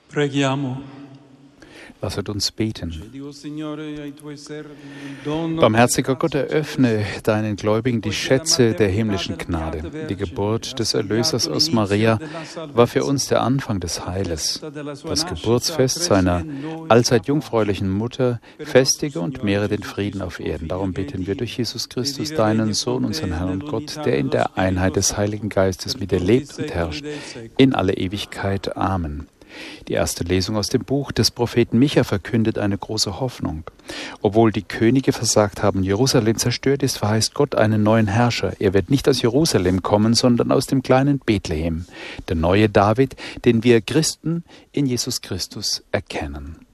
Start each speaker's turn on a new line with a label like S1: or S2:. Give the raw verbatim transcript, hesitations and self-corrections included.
S1: Preghiamo.
S2: Lasset uns beten. Barmherziger Gott, eröffne deinen Gläubigen die Schätze der himmlischen Gnade. Die Geburt des Erlösers aus Maria war für uns der Anfang des Heiles. Das Geburtsfest seiner allzeit jungfräulichen Mutter festige und mehre den Frieden auf Erden. Darum beten wir durch Jesus Christus, deinen Sohn, unseren Herrn und Gott, der in der Einheit des Heiligen Geistes mit dir lebt und herrscht in alle Ewigkeit. Amen. Die erste Lesung aus dem Buch des Propheten Micha verkündet eine große Hoffnung. Obwohl die Könige versagt haben, Jerusalem zerstört ist, verheißt Gott einen neuen Herrscher. Er wird nicht aus Jerusalem kommen, sondern aus dem kleinen Bethlehem, der neue David, den wir Christen in Jesus Christus erkennen.